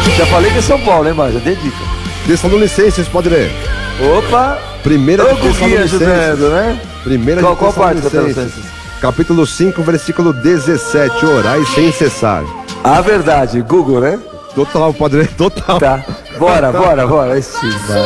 Já falei que é São Paulo, hein, mas já dei dica. Tessalonicenses, pode ler. Opa! Primeira de Guguinha ajudando, né? Primeira Qual de parte da Tessalonicenses. Tessalonicenses? Capítulo 5, versículo 17. Orai sem cessar. A verdade, Google, né? Total, pode ler, total. Tá. Bora. Esse,